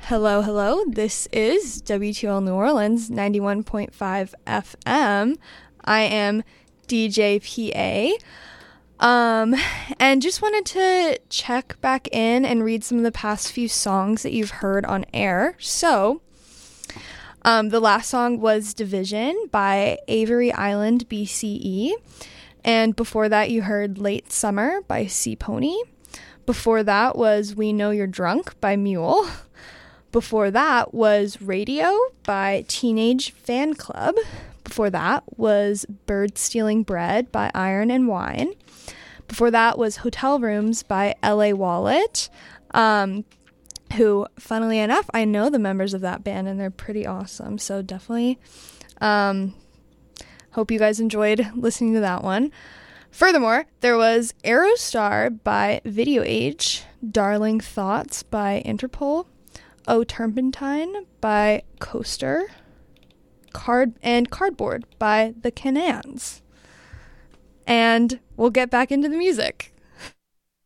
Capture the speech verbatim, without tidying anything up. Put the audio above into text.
Hello, hello. This is W T L New Orleans ninety-one point five F M. I am D J P A. Um, and just wanted to check back in and read some of the past few songs that you've heard on air. So, um, the last song was Division by Avery Island B C E. And before that, you heard Late Summer by Sea Pony. Before that was We Know You're Drunk by Mule. Before that was Radio by Teenage Fan Club. Before that was Bird Stealing Bread by Iron and Wine. Before that was Hotel Rooms by L A Wallet, um, who, funnily enough, I know the members of that band and they're pretty awesome. So definitely um, hope you guys enjoyed listening to that one. Furthermore, there was Aerostar by Video Age, Darling Thoughts by Interpol, O Turpentine by Coaster, Card and Cardboard by The Canans. And we'll get back into the music.